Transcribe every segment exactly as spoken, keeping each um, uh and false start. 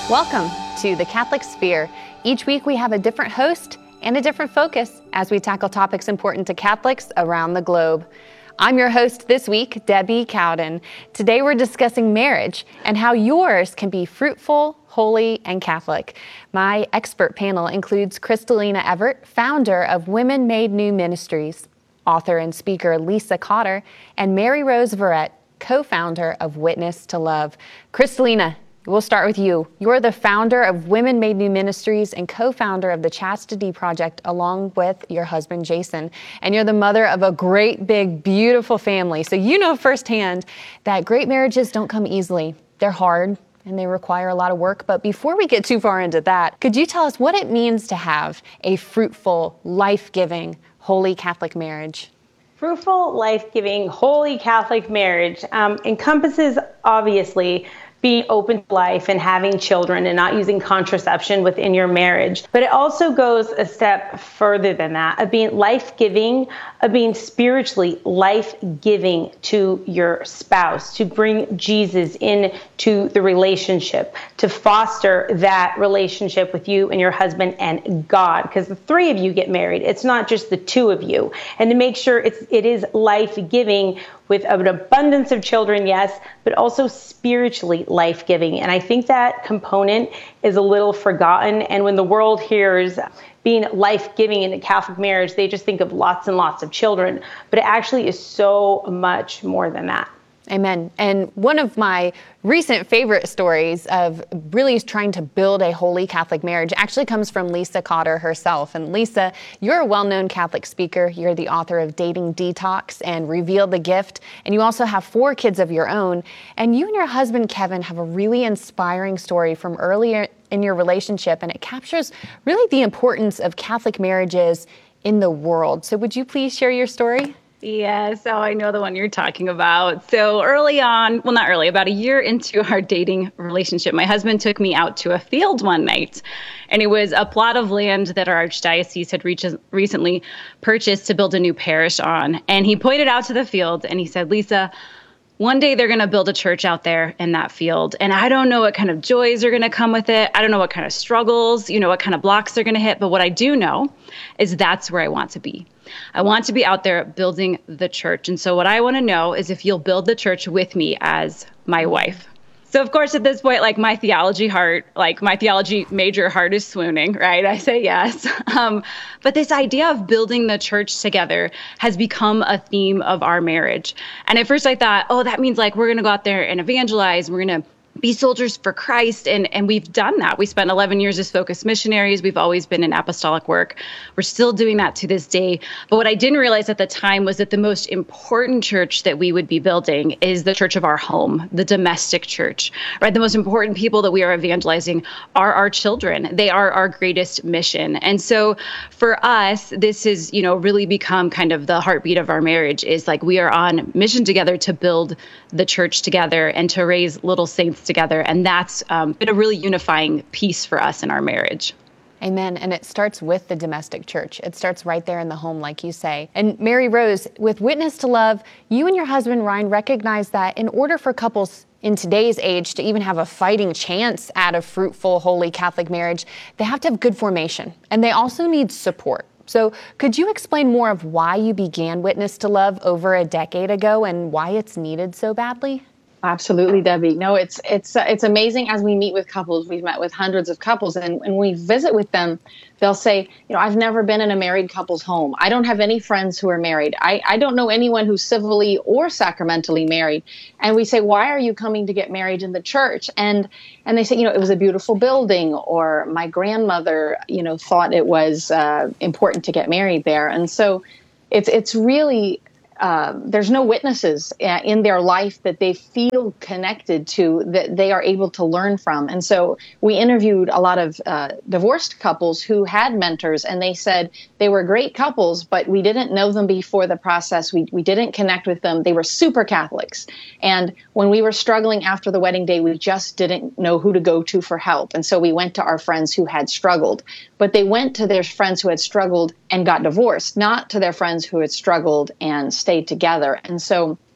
Welcome to the Catholic Sphere. Each week we have a different host and a different focus as we tackle topics important to Catholics around the globe. I'm your host this week, Debbie Cowden. Today we're discussing marriage and how yours can be fruitful, holy, and Catholic. My expert panel includes Kristalina Everett, founder of Women Made New Ministries, author and speaker Lisa Cotter, and Mary Rose Verrett, co-founder of Witness to Love. Kristalina, we'll start with you. You're the founder of Women Made New Ministries and co-founder of the Chastity Project along with your husband, Jason. And you're the mother of a great, big, beautiful family. So you know firsthand that great marriages don't come easily. They're hard and they require a lot of work. But before we get too far into that, could you tell us what it means to have a fruitful, life-giving, holy Catholic marriage? Fruitful, life-giving, holy Catholic marriage um, encompasses, obviously, being open to life and having children and not using contraception within your marriage. But it also goes a step further than that, of being life-giving, of being spiritually life-giving to your spouse, to bring Jesus into the relationship, to foster that relationship with you and your husband and God, because the three of you get married. It's not just the two of you. And to make sure it's, it is life-giving with an abundance of children, yes, but also spiritually life-giving. And I think that component is a little forgotten. And when the world hears being life-giving in a Catholic marriage, they just think of lots and lots of children. But it actually is so much more than that. Amen. And one of my recent favorite stories of really trying to build a holy Catholic marriage actually comes from Lisa Cotter herself. And Lisa, you're a well-known Catholic speaker. You're the author of Dating Detox and Reveal the Gift. And you also have four kids of your own. And you and your husband, Kevin, have a really inspiring story from earlier in your relationship. And it captures really the importance of Catholic marriages in the world. So would you please share your story? Yeah, so I know the one you're talking about. So early on, well, not early, about a year into our dating relationship, my husband took me out to a field one night. And it was a plot of land that our archdiocese had reach- recently purchased to build a new parish on. And he pointed out to the field and he said, Lisa, one day they're going to build a church out there in that field. And I don't know what kind of joys are going to come with it. I don't know what kind of struggles, you know, what kind of blocks they're going to hit. But what I do know is that's where I want to be. I want to be out there building the church. And so what I want to know is if you'll build the church with me as my wife. So, of course, at this point, like my theology heart, like my theology major heart is swooning, right? I say yes. Um, but this idea of building the church together has become a theme of our marriage. And at first I thought, oh, that means like we're going to go out there and evangelize. We're going to be soldiers for Christ. And, and we've done that. We spent eleven years as Focus missionaries. We've always been in apostolic work. We're still doing that to this day. But what I didn't realize at the time was that the most important church that we would be building is the church of our home, the domestic church, right? The most important people that we are evangelizing are our children. They are our greatest mission. And so for us, this has, you know, really become kind of the heartbeat of our marriage is like we are on mission together to build the church together and to raise little saints together. And that's um, been a really unifying piece for us in our marriage. Amen. And it starts with the domestic church. It starts right there in the home, like you say. And Mary Rose, with Witness to Love, you and your husband, Ryan, recognize that in order for couples in today's age to even have a fighting chance at a fruitful, holy Catholic marriage, they have to have good formation. And they also need support. So could you explain more of why you began Witness to Love over a decade ago and why it's needed so badly? Absolutely, Debbie. No, it's it's uh, it's amazing as we meet with couples. We've met with hundreds of couples, and, and when we visit with them, they'll say, you know, I've never been in a married couple's home. I don't have any friends who are married. I, I don't know anyone who's civilly or sacramentally married. And we say, why are you coming to get married in the church? And and they say, you know, it was a beautiful building, or my grandmother, you know, thought it was uh, important to get married there. And so it's it's really uh, there's no witnesses in their life that they feel connected to, that they are able to learn from. And so we interviewed a lot of uh, divorced couples who had mentors, and they said they were great couples, but we didn't know them before the process. We we didn't connect with them. They were super Catholics. And when we were struggling after the wedding day, we just didn't know who to go to for help. And so we went to our friends who had struggled. But they went to their friends who had struggled and got divorced, not to their friends who had struggled and stayed together. And so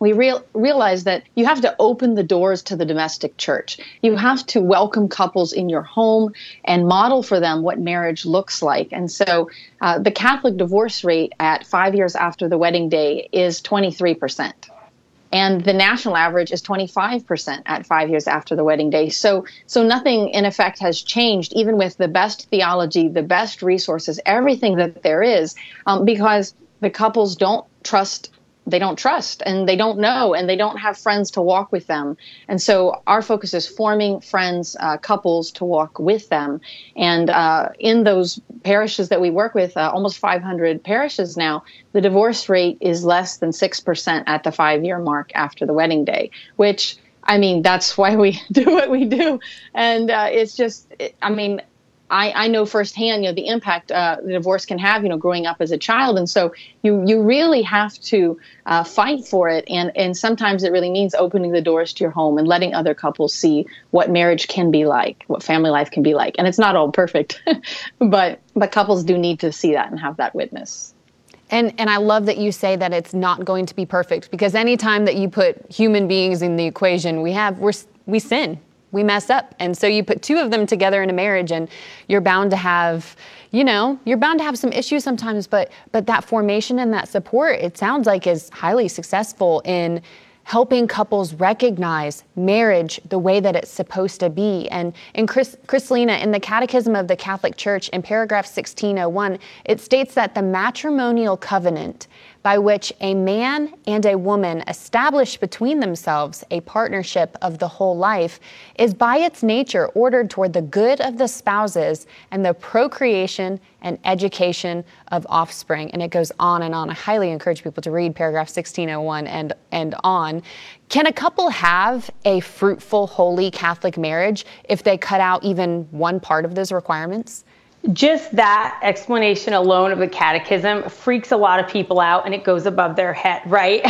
we real, realize that you have to open the doors to the domestic church. You have to welcome couples in your home and model for them what marriage looks like. And so uh, the Catholic divorce rate at five years after the wedding day is twenty-three percent. And the national average is twenty-five percent at five years after the wedding day. So, so nothing in effect has changed, even with the best theology, the best resources, everything that there is, um, because the couples don't trust They don't trust and they don't know and they don't have friends to walk with them. And so our focus is forming friends, uh, couples to walk with them. And uh, in those parishes that we work with, uh, almost five hundred parishes now, the divorce rate is less than six percent at the five-year mark after the wedding day, which, I mean, that's why we do what we do. And uh, it's just, I mean, I, I know firsthand, you know, the impact uh, the divorce can have, you know, growing up as a child. And so you you really have to uh, fight for it. And, and sometimes it really means opening the doors to your home and letting other couples see what marriage can be like, what family life can be like. And it's not all perfect, but but couples do need to see that and have that witness. And and I love that you say that it's not going to be perfect, because anytime that you put human beings in the equation, we have we're, we sin. We mess up. And so you put two of them together in a marriage and you're bound to have, you know, you're bound to have some issues sometimes, but but that formation and that support, it sounds like, is highly successful in helping couples recognize marriage the way that it's supposed to be. And in Chris, Kristalina, in the Catechism of the Catholic Church, in paragraph sixteen oh one, it states that the matrimonial covenant by which a man and a woman establish between themselves a partnership of the whole life is by its nature ordered toward the good of the spouses and the procreation and education of offspring. And it goes on and on. I highly encourage people to read paragraph sixteen oh one and, and on. Can a couple have a fruitful, holy Catholic marriage if they cut out even one part of those requirements? Just that explanation alone of the catechism freaks a lot of people out, and it goes above their head, right?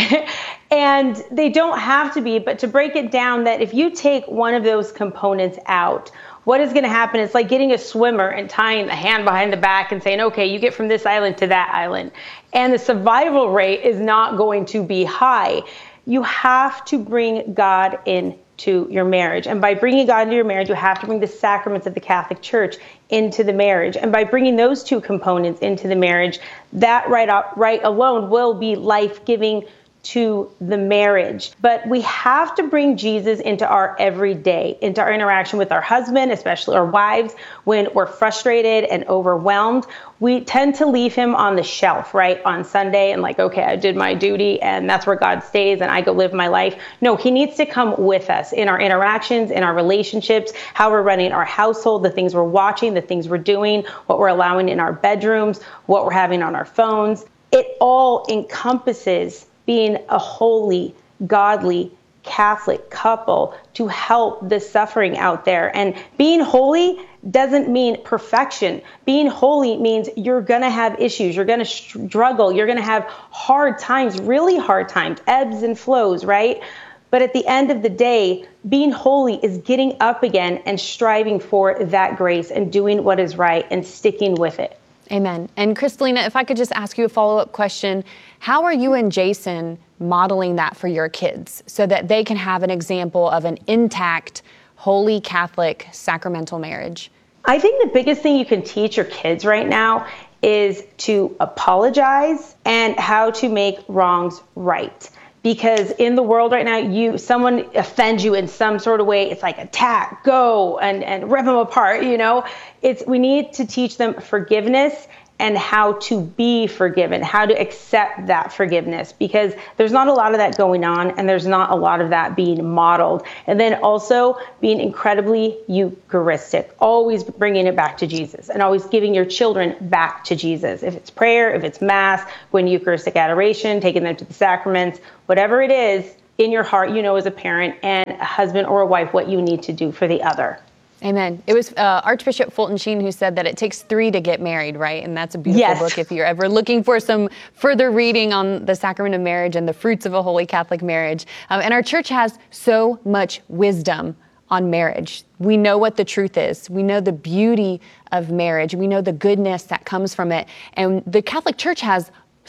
And they don't have to be, but to break it down, that if you take one of those components out, what is going to happen? It's like getting a swimmer and tying the hand behind the back and saying, okay, you get from this island to that island. And the survival rate is not going to be high. You have to bring God in to your marriage. And by bringing God into your marriage, you have to bring the sacraments of the Catholic Church into the marriage. And by bringing those two components into the marriage, that right, up, right alone will be life-giving to the marriage. But we have to bring Jesus into our everyday, into our interaction with our husband, especially our wives. When we're frustrated and overwhelmed, we tend to leave him on the shelf, right, on Sunday, and like, okay, I did my duty and that's where God stays and I go live my life. No, he needs to come with us in our interactions, in our relationships, how we're running our household, the things we're watching, the things we're doing, what we're allowing in our bedrooms, what we're having on our phones. It all encompasses being a holy, godly, Catholic couple to help the suffering out there. And being holy doesn't mean perfection. Being holy means you're going to have issues. You're going to struggle. You're going to have hard times, really hard times, ebbs and flows, right? But at the end of the day, being holy is getting up again and striving for that grace and doing what is right and sticking with it. Amen. And Kristalina, if I could just ask you a follow-up question, how are you and Jason modeling that for your kids so that they can have an example of an intact, holy Catholic sacramental marriage? I think the biggest thing you can teach your kids right now is to apologize and how to make wrongs right. Because in the world right now, you someone offends you in some sort of way, it's like attack, go, and, and rip them apart, you know? It's we need to teach them forgiveness and how to be forgiven, how to accept that forgiveness, because there's not a lot of that going on and there's not a lot of that being modeled. And then also being incredibly Eucharistic, always bringing it back to Jesus and always giving your children back to Jesus. If it's prayer, if it's Mass, going to Eucharistic adoration, taking them to the sacraments, whatever it is in your heart, you know, as a parent and a husband or a wife, what you need to do for the other. Amen. It was uh, Archbishop Fulton Sheen who said that it takes three to get married, right? And that's a beautiful yes. book if you're ever looking for some further reading on the sacrament of marriage and the fruits of a holy Catholic marriage. Um, and our church has so much wisdom on marriage. We know what the truth is. We know the beauty of marriage. We know the goodness that comes from it. And the Catholic Church has so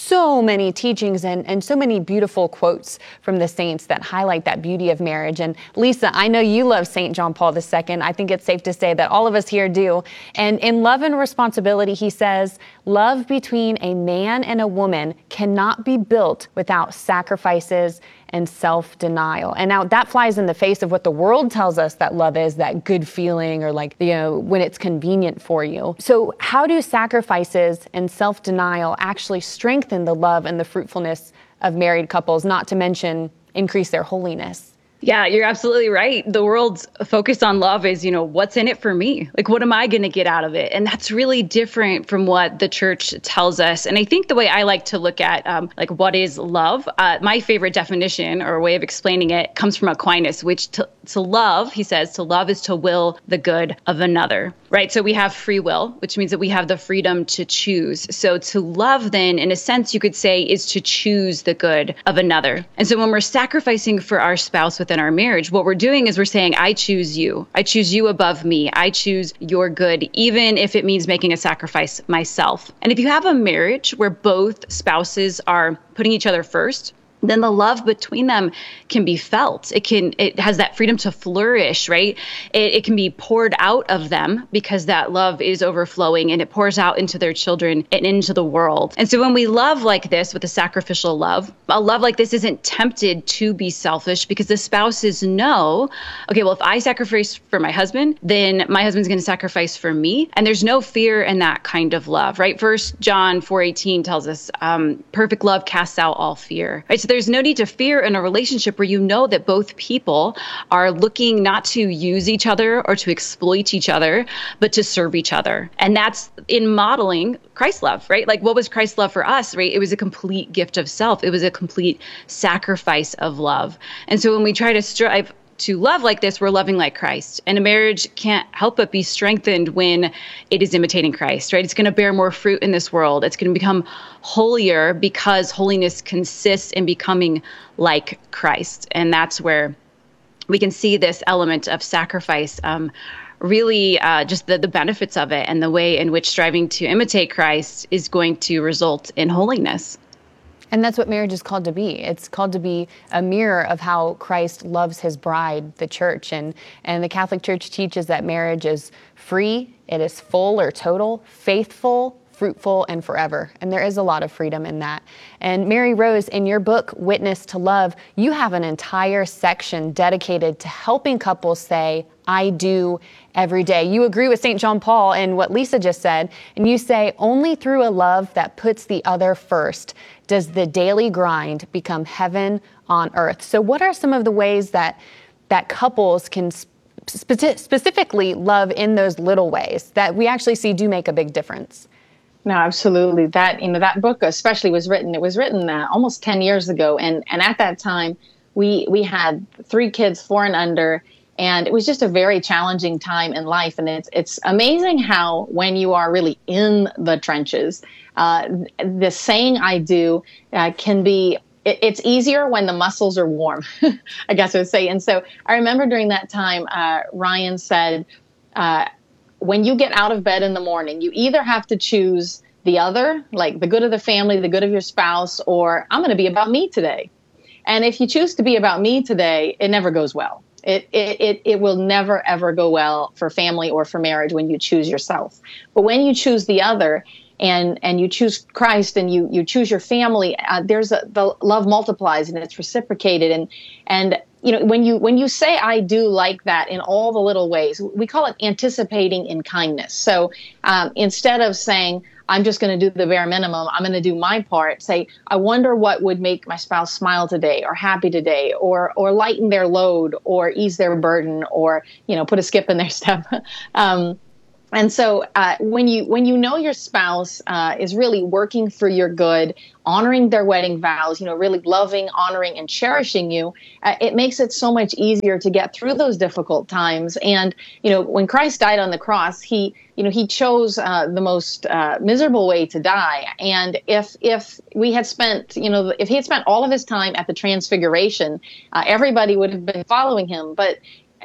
so many teachings and, and so many beautiful quotes from the saints that highlight that beauty of marriage. And Lisa, I know you love Saint John Paul the Second. I think it's safe to say that all of us here do. And in Love and Responsibility, he says, love between a man and a woman cannot be built without sacrifices and self-denial. And now that flies in the face of what the world tells us that love is, that good feeling, or like, you know, when it's convenient for you. So how do sacrifices and self-denial actually strengthen the love and the fruitfulness of married couples, not to mention increase their holiness? Yeah, you're absolutely right. The world's focus on love is, you know, what's in it for me? Like, what am I going to get out of it? And that's really different from what the church tells us. And I think the way I like to look at, um, like, what is love? Uh, my favorite definition or way of explaining it comes from Aquinas, which to, to love, he says, to love is to will the good of another, right? So we have free will, which means that we have the freedom to choose. So to love, then, in a sense, you could say, is to choose the good of another. And so when we're sacrificing for our spouse with in our marriage, what we're doing is we're saying, I choose you. I choose you above me. I choose your good, even if it means making a sacrifice myself. And if you have a marriage where both spouses are putting each other first, then the love between them can be felt. It can, it has that freedom to flourish, right? It, it can be poured out of them because that love is overflowing and it pours out into their children and into the world. And so when we love like this with a sacrificial love, a love like this isn't tempted to be selfish because the spouses know, okay, well, if I sacrifice for my husband, then my husband's going to sacrifice for me. And there's no fear in that kind of love, right? First John four eighteen tells us, um, perfect love casts out all fear, right? So there's no need to fear in a relationship where you know that both people are looking not to use each other or to exploit each other, but to serve each other. And that's in modeling Christ's love, right? Like, what was Christ's love for us, right? It was a complete gift of self. It was a complete sacrifice of love. And so when we try to strive to love like this, we're loving like Christ. And a marriage can't help but be strengthened when it is imitating Christ, right? It's going to bear more fruit in this world. It's going to become holier because holiness consists in becoming like Christ. And that's where we can see this element of sacrifice, um, really uh, just the, the benefits of it and the way in which striving to imitate Christ is going to result in holiness. And that's what marriage is called to be. It's called to be a mirror of how Christ loves his bride, the church. And, and the Catholic Church teaches that marriage is free, it is full or total, faithful, fruitful, and forever. And there is a lot of freedom in that. And Mary Rose, in your book, Witness to Love, you have an entire section dedicated to helping couples say, I do every day. You agree with Saint John Paul and what Lisa just said, and you say, only through a love that puts the other first does the daily grind become heaven on earth. So what are some of the ways that that couples can spe- specifically love in those little ways that we actually see do make a big difference? No, absolutely. That, you know, that book especially was written, it was written uh, almost ten years ago. And, and at that time, we, we had three kids, four and under, and it was just a very challenging time in life. And it's, it's amazing how when you are really in the trenches, uh, the saying I do uh, can be, it, it's easier when the muscles are warm, I guess I would say. And so I remember during that time, uh, Ryan said, uh, when you get out of bed in the morning, you either have to choose the other, like the good of the family, the good of your spouse, or I'm going to be about me today. And if you choose to be about me today, it never goes well. It, it, it, it will never, ever go well for family or for marriage when you choose yourself. But when you choose the other and, and you choose Christ and you, you choose your family, uh, there's a, the love multiplies and it's reciprocated. And, and, you know, when you, when you say, I do like that in all the little ways, we call it anticipating in kindness. So, um, instead of saying, I'm just going to do the bare minimum, I'm going to do my part, say, I wonder what would make my spouse smile today or happy today or, or lighten their load or ease their burden or, you know, put a skip in their step. um, And so uh, when you when you know your spouse uh, is really working for your good, honoring their wedding vows, you know, really loving, honoring, and cherishing you, uh, it makes it so much easier to get through those difficult times. And, you know, when Christ died on the cross, he, you know, he chose uh, the most uh, miserable way to die. And if if we had spent, you know, if he had spent all of his time at the Transfiguration, uh, everybody would have been following him. But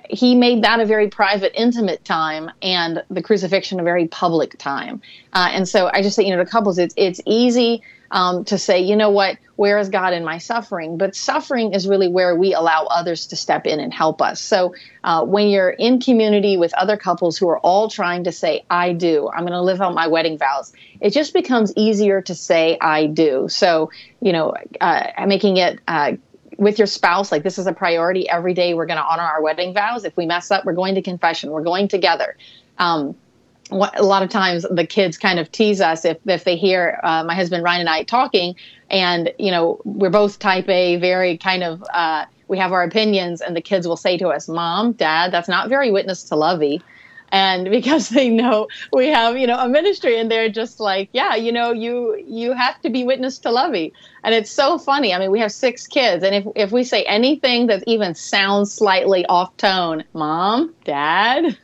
he made that a very private, intimate time, and the crucifixion a very public time. Uh, and so I just say, you know, to couples, it's it's easy um, to say, you know what, where is God in my suffering? But suffering is really where we allow others to step in and help us. So uh, when you're in community with other couples who are all trying to say, I do, I'm going to live out my wedding vows, it just becomes easier to say, I do. So, you know, uh, making it uh, with your spouse, like this is a priority. Every day we're going to honor our wedding vows. If we mess up, we're going to confession. We're going together. Um, what, a lot of times the kids kind of tease us if, if they hear uh, my husband Ryan and I talking, and, you know, we're both type A, very kind of, uh, we have our opinions, and the kids will say to us, Mom, Dad, that's not very witness to lovey. And because they know we have, you know, a ministry, and they're just like, yeah, you know, you you have to be witness to lovey. And it's so funny. I mean, we have six kids. And if, if we say anything that even sounds slightly off tone, Mom, Dad.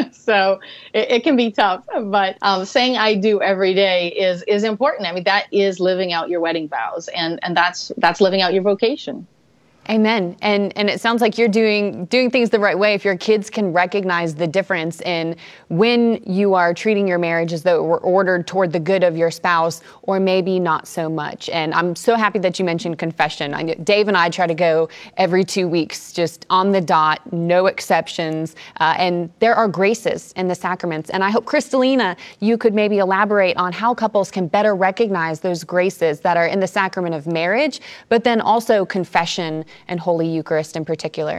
So it, it can be tough. But um, saying I do every day is is important. I mean, that is living out your wedding vows. And, and that's that's living out your vocation. Amen. And and it sounds like you're doing doing things the right way if your kids can recognize the difference in when you are treating your marriage as though it were ordered toward the good of your spouse, or maybe not so much. And I'm so happy that you mentioned confession. I, Dave and I try to go every two weeks, just on the dot, no exceptions. Uh, and there are graces in the sacraments. And I hope, Kristalina, you could maybe elaborate on how couples can better recognize those graces that are in the sacrament of marriage, but then also confession and Holy Eucharist in particular.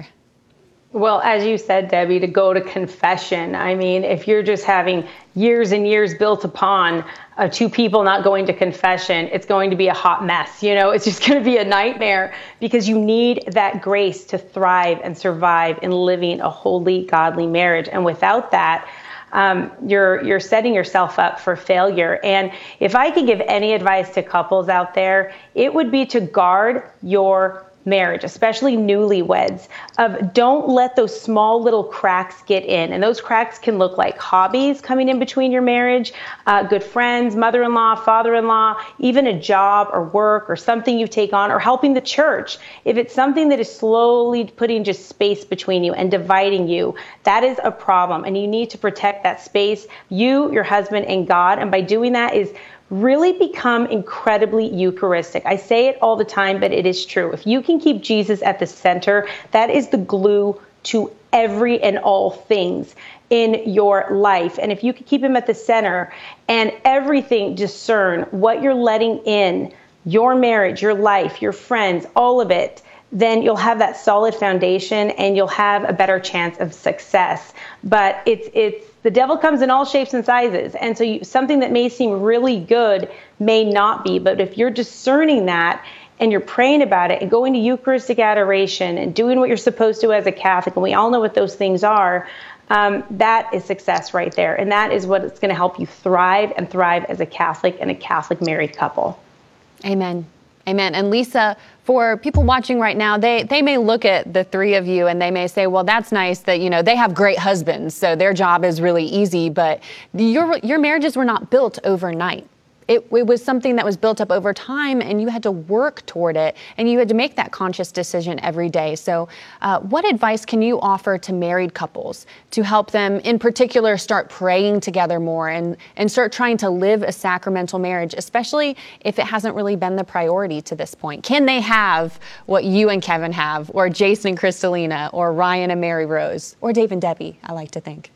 Well, as you said, Debbie, to go to confession. I mean, if you're just having years and years built upon uh, two people not going to confession, it's going to be a hot mess. You know, it's just going to be a nightmare, because you need that grace to thrive and survive in living a holy, godly marriage. And without that, Um, you're you're setting yourself up for failure. And if I could give any advice to couples out there, it would be to guard your marriage, especially newlyweds, of don't let those small little cracks get in. And those cracks can look like hobbies coming in between your marriage, uh, good friends, mother-in-law, father-in-law, even a job or work or something you take on, or helping the church. If it's something that is slowly putting just space between you and dividing you, that is a problem. And you need to protect that space, you, your husband, and God. And by doing that is really become incredibly Eucharistic. I say it all the time, but it is true. If you can keep Jesus at the center, that is the glue to every and all things in your life. And if you can keep him at the center and everything discern what you're letting in, your marriage, your life, your friends, all of it, then you'll have that solid foundation and you'll have a better chance of success. But it's it's the devil comes in all shapes and sizes. And so you, something that may seem really good may not be. But if you're discerning that and you're praying about it and going to Eucharistic adoration and doing what you're supposed to as a Catholic, and we all know what those things are, um, that is success right there. And that is what is going to help you thrive and thrive as a Catholic and a Catholic married couple. Amen. Amen. And Lisa, for people watching right now, they, they may look at the three of you and they may say, well, that's nice that, you know, they have great husbands, so their job is really easy, but your your marriages were not built overnight. It, it was something that was built up over time, and you had to work toward it, and you had to make that conscious decision every day. So uh, what advice can you offer to married couples to help them, in particular, start praying together more and, and start trying to live a sacramental marriage, especially if it hasn't really been the priority to this point? Can they have what you and Kevin have, or Jason and Kristalina, or Ryan and Mary Rose, or Dave and Debbie, I like to think?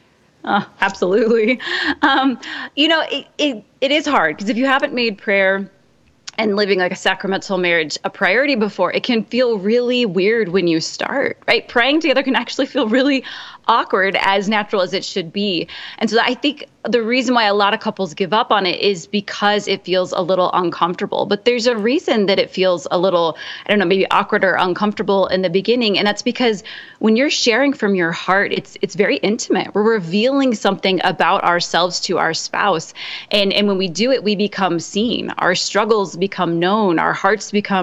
Uh, absolutely. Um, you know, it, it, it is hard, because if you haven't made prayer and living like a sacramental marriage a priority before, it can feel really weird when you start, right? Praying together can actually feel really awkward, as natural as it should be. And so I think the reason why a lot of couples give up on it is because it feels a little uncomfortable. But there's a reason that it feels a little, I don't know, maybe awkward or uncomfortable in the beginning. And that's because when you're sharing from your heart, it's it's very intimate. We're revealing something about ourselves to our spouse. And, and when we do it, we become seen. Our struggles become known. Our hearts become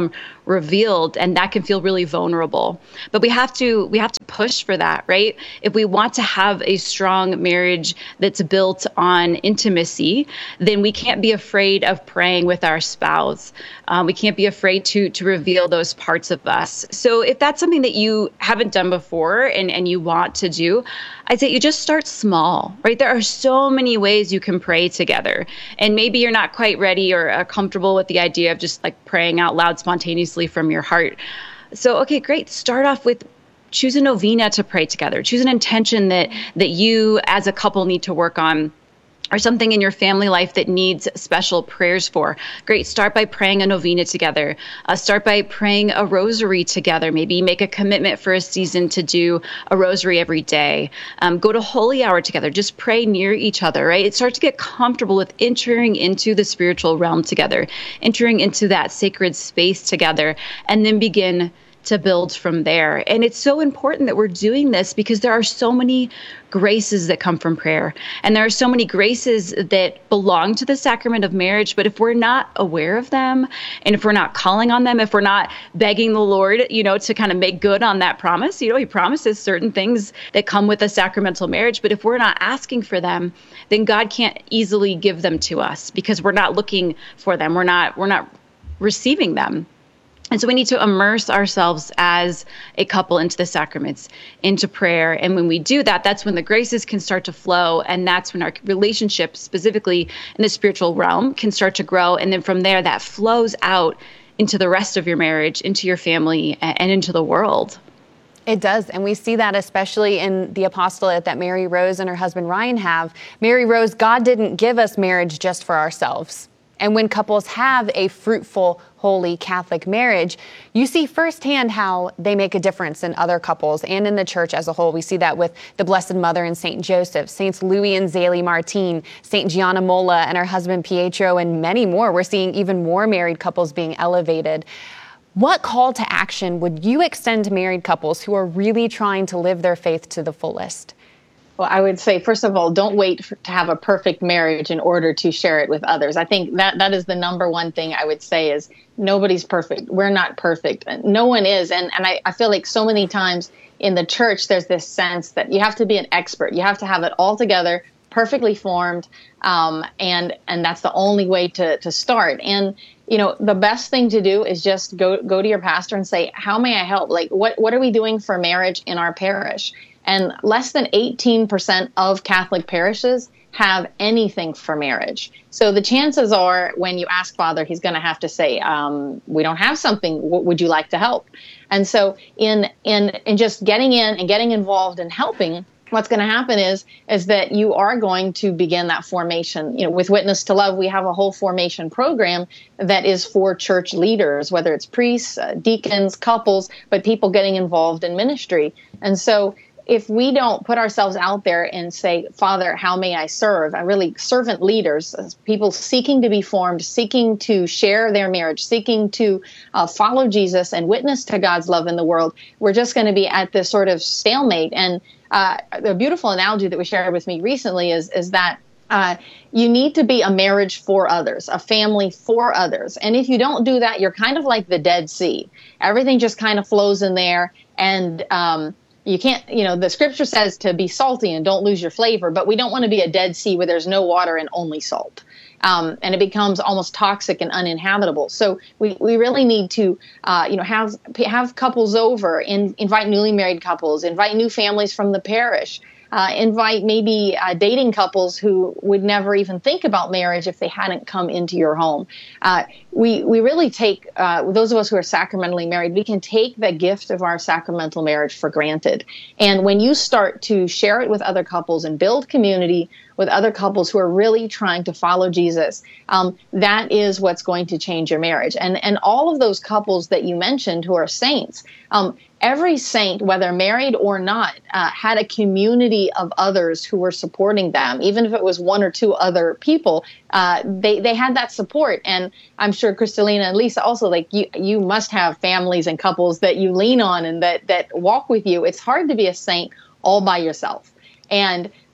revealed, and that can feel really vulnerable. But we have to we have to push for that, right? If we want to have a strong marriage that's built on intimacy, then we can't be afraid of praying with our spouse. Um, we can't be afraid to to reveal those parts of us. So if that's something that you haven't done before and, and you want to do, I'd say you just start small, right? There are so many ways you can pray together. And maybe you're not quite ready or uh, comfortable with the idea of just like praying out loud spontaneously from your heart. So, okay, great. Start off with choose a novena to pray together. Choose an intention that that you as a couple need to work on, or something in your family life that needs special prayers for. Great. Start by praying a novena together. Uh, start by praying a rosary together. Maybe make a commitment for a season to do a rosary every day. Um, go to holy hour together. Just pray near each other, right? It starts to get comfortable with entering into the spiritual realm together, entering into that sacred space together, and then begin to build from there. And it's so important that we're doing this because there are so many graces that come from prayer. And there are so many graces that belong to the sacrament of marriage. But if we're not aware of them, and if we're not calling on them, if we're not begging the Lord, you know, to kind of make good on that promise, you know, he promises certain things that come with a sacramental marriage. But if we're not asking for them, then God can't easily give them to us because we're not looking for them. We're not, we're not receiving them. And so we need to immerse ourselves as a couple into the sacraments, into prayer. And when we do that, that's when the graces can start to flow. And that's when our relationship, specifically in the spiritual realm, can start to grow. And then from there, that flows out into the rest of your marriage, into your family, and into the world. It does. And we see that especially in the apostolate that Mary Rose and her husband Ryan have. Mary Rose, God didn't give us marriage just for ourselves. And when couples have a fruitful, holy Catholic marriage, you see firsthand how they make a difference in other couples and in the church as a whole. We see that with the Blessed Mother and Saint Joseph, Saints Louis and Zélie Martin, Saint Gianna Molla and her husband Pietro, and many more. We're seeing even more married couples being elevated. What call to action would you extend to married couples who are really trying to live their faith to the fullest? Well, I would say, first of all, don't wait for, to have a perfect marriage in order to share it with others. I think that that is the number one thing I would say is nobody's perfect. We're not perfect. No one is. And, and I, I feel like so many times in the church, there's this sense that you have to be an expert. You have to have it all together, perfectly formed. Um, and, and that's the only way to, to start. And, you know, the best thing to do is just go, go to your pastor and say, how may I help? Like, what, what are we doing for marriage in our parish? And less than eighteen percent of Catholic parishes have anything for marriage. So the chances are when you ask Father, he's going to have to say, um, we don't have something. What would you like to help? And so in, in, in just getting in and getting involved and helping, what's going to happen is, is that you are going to begin that formation. You know, with Witness to Love, we have a whole formation program that is for church leaders, whether it's priests, uh, deacons, couples, but people getting involved in ministry. And so if we don't put ourselves out there and say, Father, how may I serve? I really, servant leaders, people seeking to be formed, seeking to share their marriage, seeking to uh, follow Jesus and witness to God's love in the world, we're just going to be at this sort of stalemate. And uh, the beautiful analogy that was shared with me recently is, is that uh, you need to be a marriage for others, a family for others. And if you don't do that, you're kind of like the Dead Sea. Everything just kind of flows in there. And, um, You can't, you know, the scripture says to be salty and don't lose your flavor, but we don't want to be a Dead Sea where there's no water and only salt. Um, and it becomes almost toxic and uninhabitable. So we, we really need to, uh, you know, have have couples over, in, invite newly married couples, invite new families from the parish, uh, invite maybe uh, dating couples who would never even think about marriage if they hadn't come into your home. Uh, we we really take, uh, those of us who are sacramentally married, we can take the gift of our sacramental marriage for granted. And when you start to share it with other couples and build community with other couples who are really trying to follow Jesus, um, that is what's going to change your marriage. And and all of those couples that you mentioned who are saints, um, every saint, whether married or not, uh, had a community of others who were supporting them. Even if it was one or two other people, uh, they they had that support. And I'm sure Kristalina and Lisa also, like, you you must have families and couples that you lean on and that that walk with you. It's hard to be a saint all by yourself. And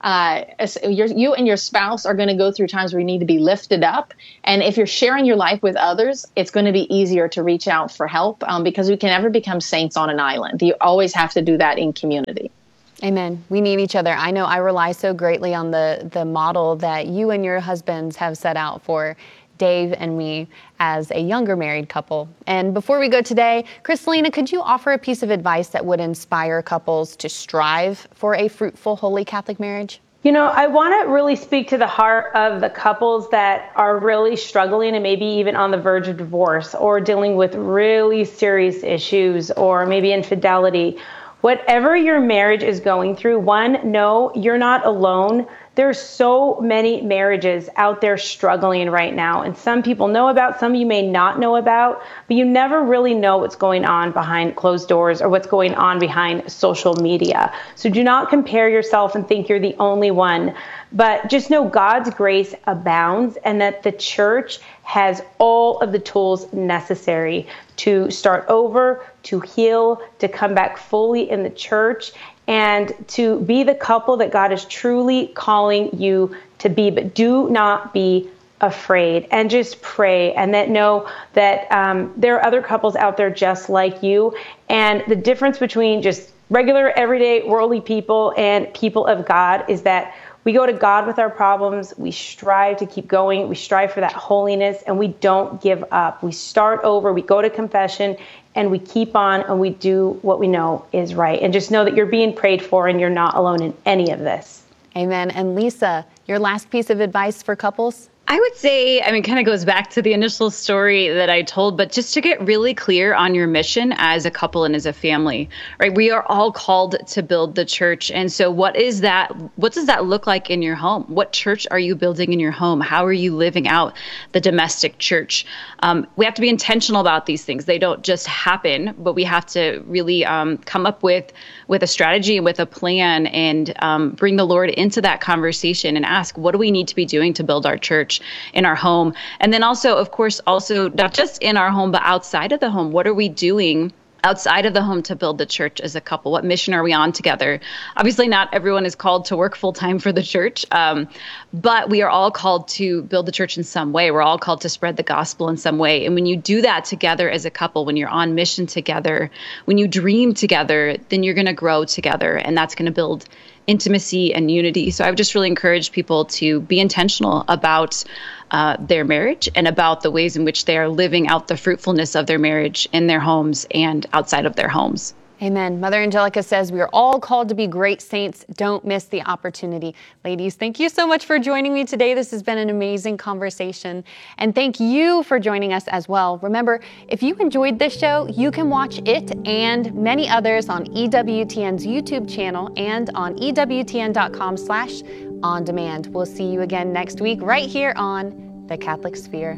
uh, you're, you and your spouse are going to go through times where you need to be lifted up. And if you're sharing your life with others, it's going to be easier to reach out for help um, because we can never become saints on an island. You always have to do that in community. Amen. We need each other. I know I rely so greatly on the, the model that you and your husbands have set out for Dave and me as a younger married couple. And before we go today, Kristalina, could you offer a piece of advice that would inspire couples to strive for a fruitful, holy Catholic marriage? You know, I want to really speak to the heart of the couples that are really struggling and maybe even on the verge of divorce or dealing with really serious issues or maybe infidelity. Whatever your marriage is going through, one, know you're not alone. There's so many marriages out there struggling right now. And some people know about, some you may not know about, but you never really know what's going on behind closed doors or what's going on behind social media. So do not compare yourself and think you're the only one. But just know God's grace abounds and that the church has all of the tools necessary to start over, to heal, to come back fully in the church, and to be the couple that God is truly calling you to be. But do not be afraid, and just pray, and that know that um, there are other couples out there just like you. And the difference between just regular, everyday, worldly people and people of God is that we go to God with our problems, we strive to keep going, we strive for that holiness, and we don't give up. We start over, we go to confession, and we keep on, and we do what we know is right. And just know that you're being prayed for, and you're not alone in any of this. Amen. And Lisa, your last piece of advice for couples? I would say, I mean, kind of goes back to the initial story that I told, but just to get really clear on your mission as a couple and as a family, right? We are all called to build the church. And so what is that? What does that look like in your home? What church are you building in your home? How are you living out the domestic church? Um, we have to be intentional about these things. They don't just happen, but we have to really um, come up with, with a strategy and with a plan and um, bring the Lord into that conversation and ask, what do we need to be doing to build our church in our home? And then also, of course, also not just in our home, but outside of the home. What are we doing outside of the home to build the church as a couple? What mission are we on together? Obviously, not everyone is called to work full time for the church, um, but we are all called to build the church in some way. We're all called to spread the gospel in some way. And when you do that together as a couple, when you're on mission together, when you dream together, then you're going to grow together, and that's going to build intimacy and unity. So I would just really encourage people to be intentional about uh, their marriage and about the ways in which they are living out the fruitfulness of their marriage in their homes and outside of their homes. Amen. Mother Angelica says we are all called to be great saints. Don't miss the opportunity. Ladies, thank you so much for joining me today. This has been an amazing conversation. And thank you for joining us as well. Remember, if you enjoyed this show, you can watch it and many others on E W T N's YouTube channel and on E W T N dot com slash on demand. We'll see you again next week right here on The Catholic Sphere.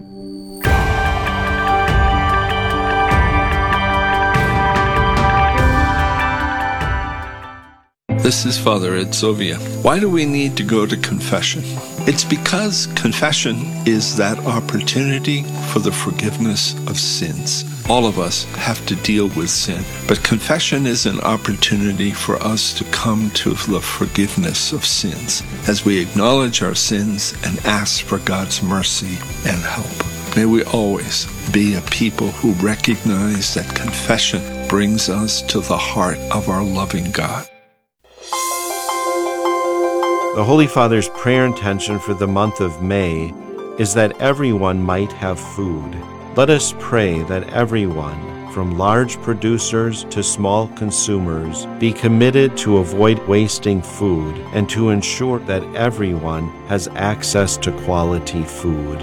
This is Father Ed Sovia. Why do we need to go to confession? It's because confession is that opportunity for the forgiveness of sins. All of us have to deal with sin, but confession is an opportunity for us to come to the forgiveness of sins as we acknowledge our sins and ask for God's mercy and help. May we always be a people who recognize that confession brings us to the heart of our loving God. The Holy Father's prayer intention for the month of May is that everyone might have food. Let us pray that everyone, from large producers to small consumers, be committed to avoid wasting food and to ensure that everyone has access to quality food.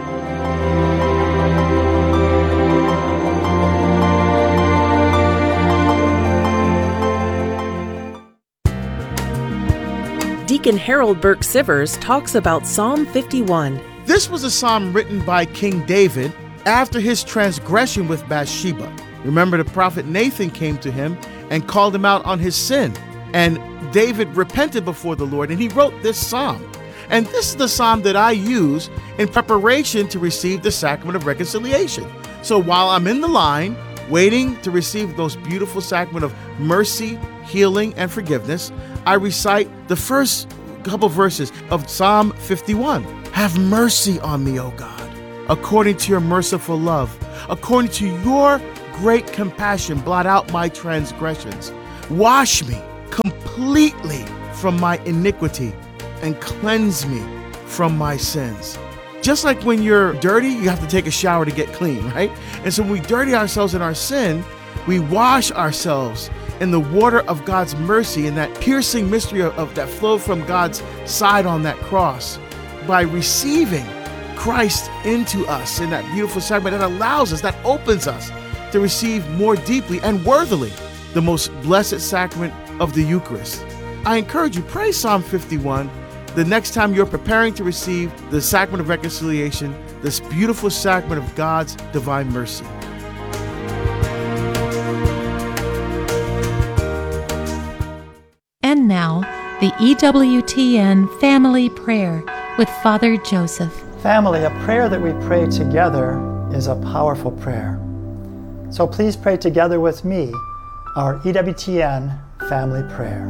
Deacon Harold Burke Sivers talks about Psalm fifty-one. This was a psalm written by King David after his transgression with Bathsheba. Remember, the prophet Nathan came to him and called him out on his sin. And David repented before the Lord, and he wrote this psalm. And this is the psalm that I use in preparation to receive the sacrament of reconciliation. So while I'm in the line, waiting to receive those beautiful sacrament of mercy, healing, and forgiveness, I recite the first couple verses of Psalm fifty-one. Have mercy on me, O God, according to your merciful love. According to your great compassion, blot out my transgressions. Wash me completely from my iniquity and cleanse me from my sins. Just like when you're dirty, you have to take a shower to get clean, right? And so when we dirty ourselves in our sin, we wash ourselves in the water of God's mercy and that piercing mystery of, of that flowed from God's side on that cross by receiving Christ into us in that beautiful sacrament that allows us, that opens us to receive more deeply and worthily the most blessed sacrament of the Eucharist. I encourage you, pray Psalm fifty-one the next time you're preparing to receive the sacrament of reconciliation, this beautiful sacrament of God's divine mercy. And now, the E W T N Family Prayer with Father Joseph. Family, a prayer that we pray together is a powerful prayer. So please pray together with me our E W T N Family Prayer.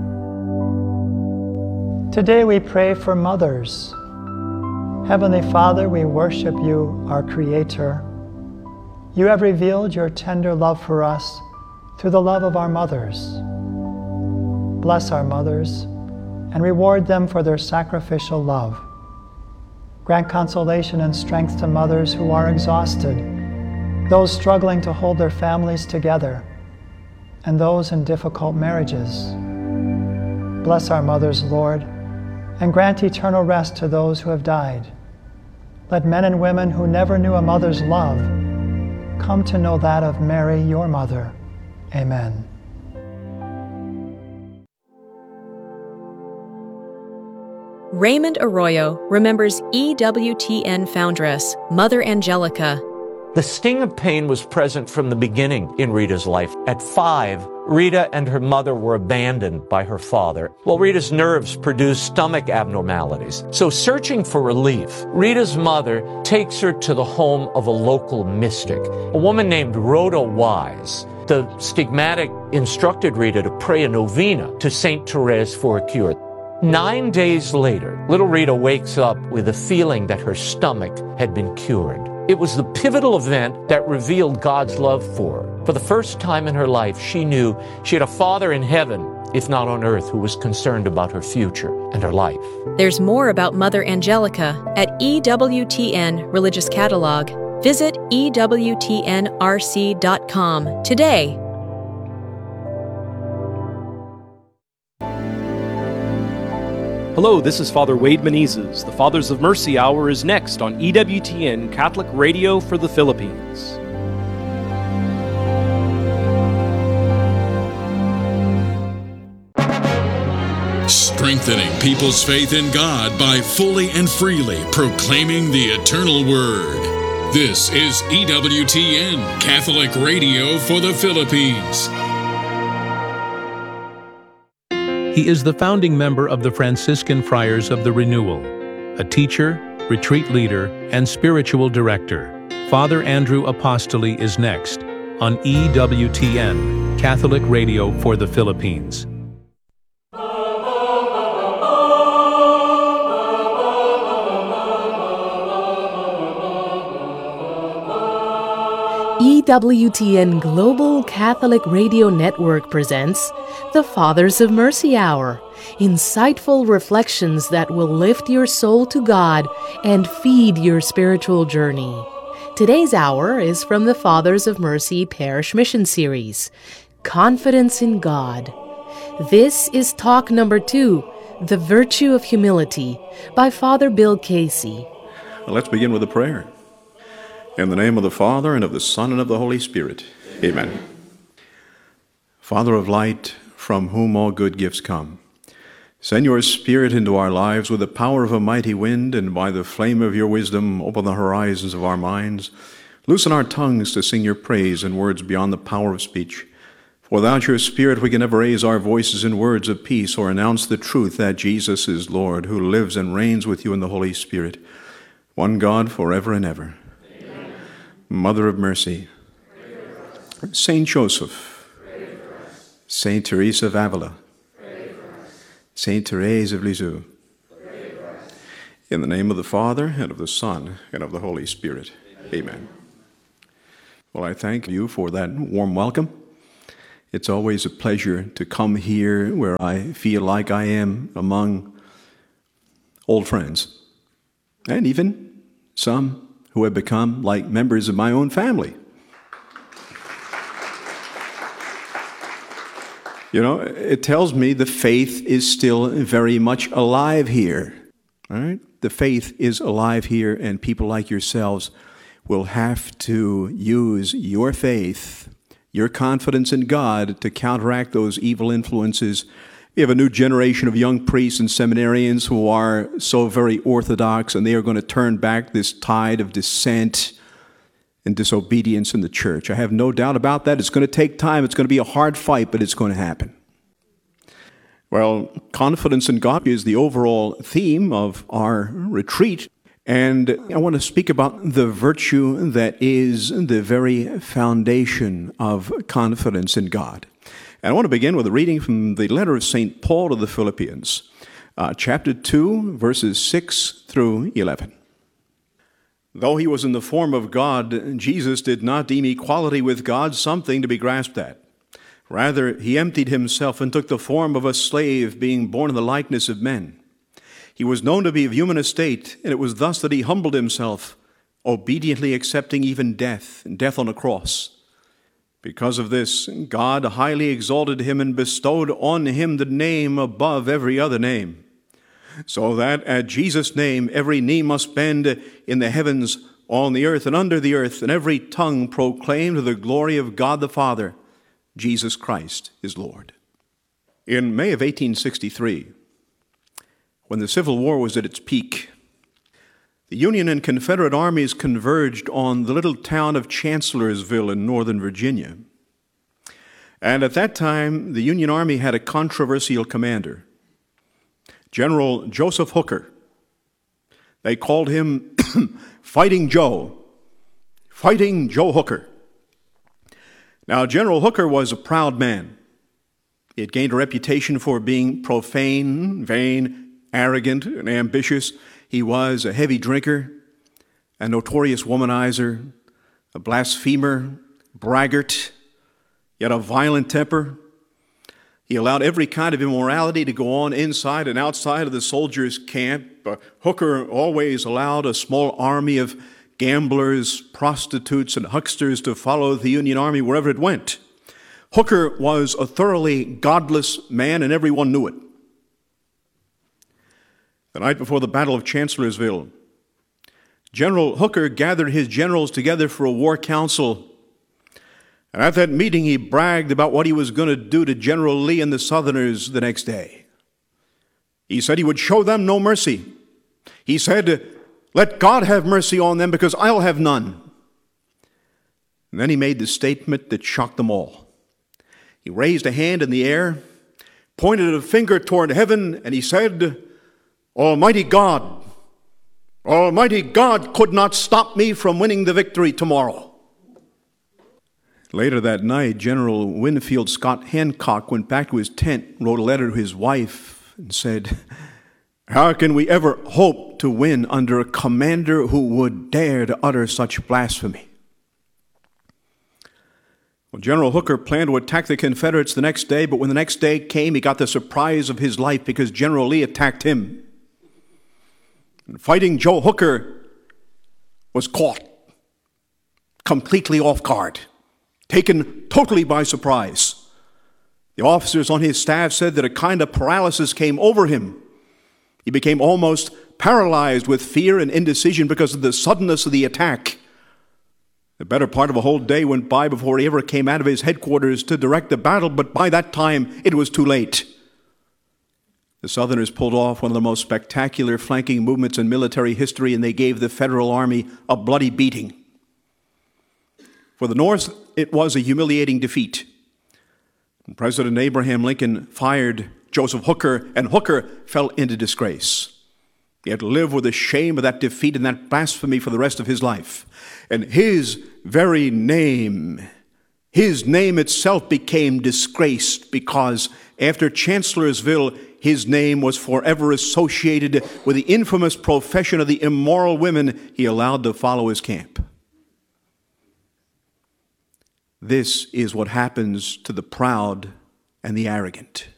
Today we pray for mothers. Heavenly Father, we worship you, our Creator. You have revealed your tender love for us through the love of our mothers. Bless our mothers and reward them for their sacrificial love. Grant consolation and strength to mothers who are exhausted, those struggling to hold their families together, and those in difficult marriages. Bless our mothers, Lord, and grant eternal rest to those who have died. Let men and women who never knew a mother's love come to know that of Mary, your mother. Amen. Raymond Arroyo remembers E W T N foundress, Mother Angelica. The sting of pain was present from the beginning in Rita's life. At five, Rita and her mother were abandoned by her father, while Rita's nerves produced stomach abnormalities. So searching for relief, Rita's mother takes her to the home of a local mystic, a woman named Rhoda Wise. The stigmatic instructed Rita to pray a novena to Saint Therese for a cure. Nine days later, little Rita wakes up with a feeling that her stomach had been cured. It was the pivotal event that revealed God's love for her. For the first time in her life, she knew she had a Father in heaven, if not on earth, who was concerned about her future and her life. There's more about Mother Angelica at E W T N Religious Catalog. Visit E W T N R C dot com today. Hello, this is Father Wade Menezes. The Fathers of Mercy Hour is next on E W T N Catholic Radio for the Philippines. Strengthening people's faith in God by fully and freely proclaiming the eternal Word. This is E W T N Catholic Radio for the Philippines. He is the founding member of the Franciscan Friars of the Renewal, a teacher, retreat leader, and spiritual director. Father Andrew Apostoli is next on E W T N, Catholic Radio for the Philippines. E W T N Global Catholic Radio Network presents the Fathers of Mercy Hour, insightful reflections that will lift your soul to God and feed your spiritual journey. Today's hour is from the Fathers of Mercy Parish Mission Series, Confidence in God. This is talk number two, The Virtue of Humility, by Father Bill Casey. Let's begin with a prayer. In the name of the Father, and of the Son, and of the Holy Spirit. Amen. Father of light, from whom all good gifts come, send your Spirit into our lives with the power of a mighty wind, and by the flame of your wisdom open the horizons of our minds. Loosen our tongues to sing your praise in words beyond the power of speech. For without your Spirit we can never raise our voices in words of peace or announce the truth that Jesus is Lord, who lives and reigns with you in the Holy Spirit, one God forever and ever. Mother of Mercy, Saint Joseph, Saint Teresa of Avila, Saint Therese of Lisieux. In the name of the Father, and of the Son, and of the Holy Spirit. Amen. Well, I thank you for that warm welcome. It's always a pleasure to come here where I feel like I am among old friends, and even some who have become like members of my own family. You know, it tells me the faith is still very much alive here. All right? The faith is alive here, and people like yourselves will have to use your faith, your confidence in God, to counteract those evil influences. We have a new generation of young priests and seminarians who are so very orthodox, and they are going to turn back this tide of dissent and disobedience in the church. I have no doubt about that. It's going to take time. It's going to be a hard fight, but it's going to happen. Well, confidence in God is the overall theme of our retreat. And I want to speak about the virtue that is the very foundation of confidence in God. And I want to begin with a reading from the letter of Saint Paul to the Philippians, uh, chapter two, verses six through eleven. Though he was in the form of God, Jesus did not deem equality with God something to be grasped at. Rather, he emptied himself and took the form of a slave, being born in the likeness of men. He was known to be of human estate, and it was thus that he humbled himself, obediently accepting even death, and death on a cross. Because of this, God highly exalted him and bestowed on him the name above every other name, so that at Jesus' name every knee must bend in the heavens, on the earth, and under the earth, and every tongue proclaim to the glory of God the Father, Jesus Christ is Lord. In May of eighteen sixty-three, when the Civil War was at its peak, the Union and Confederate armies converged on the little town of Chancellorsville in northern Virginia. And at that time, the Union Army had a controversial commander, General Joseph Hooker. They called him Fighting Joe, Fighting Joe Hooker. Now, General Hooker was a proud man. He had gained a reputation for being profane, vain, arrogant, and ambitious. He was a heavy drinker, a notorious womanizer, a blasphemer, braggart, yet a violent temper. He allowed every kind of immorality to go on inside and outside of the soldiers' camp. Uh, Hooker always allowed a small army of gamblers, prostitutes, and hucksters to follow the Union Army wherever it went. Hooker was a thoroughly godless man, and everyone knew it. The night before the Battle of Chancellorsville, General Hooker gathered his generals together for a war council. And at that meeting, he bragged about what he was going to do to General Lee and the Southerners the next day. He said he would show them no mercy. He said, "Let God have mercy on them, because I'll have none." And then he made the statement that shocked them all. He raised a hand in the air, pointed a finger toward heaven, and he said, "Almighty God, Almighty God could not stop me from winning the victory tomorrow." Later that night, General Winfield Scott Hancock went back to his tent, wrote a letter to his wife, and said, "How can we ever hope to win under a commander who would dare to utter such blasphemy?" Well, General Hooker planned to attack the Confederates the next day, but when the next day came, he got the surprise of his life because General Lee attacked him. And Fighting Joe Hooker was caught completely off guard, taken totally by surprise. The officers on his staff said that a kind of paralysis came over him. He became almost paralyzed with fear and indecision because of the suddenness of the attack. The better part of a whole day went by before he ever came out of his headquarters to direct the battle, but by that time it was too late. The Southerners pulled off one of the most spectacular flanking movements in military history, and they gave the Federal Army a bloody beating. For the North, it was a humiliating defeat. President Abraham Lincoln fired Joseph Hooker, and Hooker fell into disgrace. He had to live with the shame of that defeat and that blasphemy for the rest of his life. And his very name, His name itself became disgraced because after Chancellorsville, his name was forever associated with the infamous profession of the immoral women he allowed to follow his camp. This is what happens to the proud and the arrogant.